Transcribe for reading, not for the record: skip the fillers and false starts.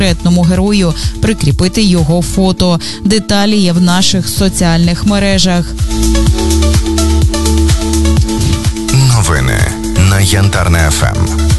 конкретному герою, прикріпити його фото. Деталі є в наших соціальних мережах. Новини на Янтарне ФМ.